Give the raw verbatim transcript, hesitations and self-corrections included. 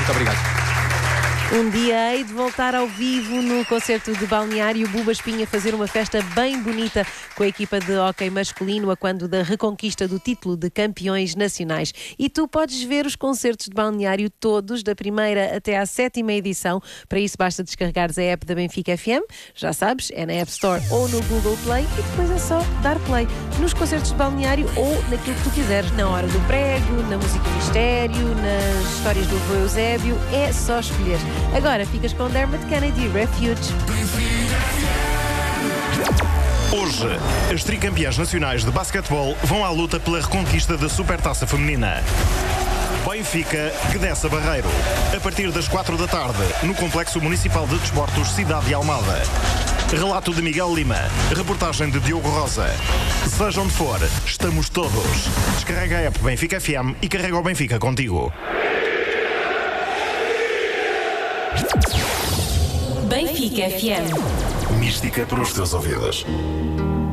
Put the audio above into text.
Muito obrigado. Um dia hei de voltar ao vivo no concerto de Balneário, Buba Espinha fazer uma festa bem bonita com a equipa de hóquei masculino a quando da reconquista do título de campeões nacionais. E tu podes ver os concertos de Balneário todos, da primeira até à sétima edição. Para isso basta descarregares a app da Benfica F M, já sabes, é na App Store ou no Google Play e depois é só dar play nos concertos de Balneário ou naquilo que tu quiseres, na hora do prego, na música mistério, nas histórias do avô Eusébio, é só escolher. Agora ficas com Dermot Kennedy, Refuge. Hoje, as tricampeãs nacionais de basquetebol vão à luta pela reconquista da Supertaça Feminina. Benfica, Gdessa Barreiro. A partir das quatro da tarde, no Complexo Municipal de Desportos Cidade de Almada. Relato de Miguel Lima. Reportagem de Diogo Rosa. Seja onde for, estamos todos. Descarrega a app Benfica F M e carrega o Benfica contigo. Benfica F M. Mística para os teus ouvidos.